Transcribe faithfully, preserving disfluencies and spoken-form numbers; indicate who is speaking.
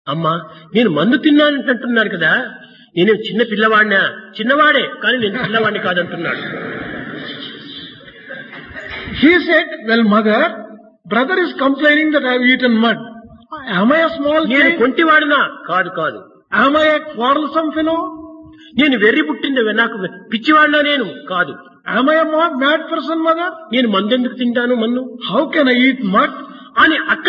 Speaker 1: అమ్మా నేను మందు తిన్నానంటున్నాడు కదా, నేనే చిన్న పిల్లవాడినా? చిన్నవాడే, కానీ నేను పిల్లవాడిని కాదంటున్నాడు.
Speaker 2: He said, well mother, brother is complaining that I have eaten mud. Am I a small
Speaker 1: నేను
Speaker 2: child?
Speaker 1: కొంటివాడినా? కాదు కాదు.
Speaker 2: Am I a quarrelsome fellow?
Speaker 1: నేను వెర్రి పుట్టింది నాకు పిచ్చివాడినా? నేను కాదు.
Speaker 2: Am I a mad mad person, mother?
Speaker 1: నేను మందెందుకు తింటాను? మన్ను
Speaker 2: How can I eat mud?
Speaker 1: అని అక్కడ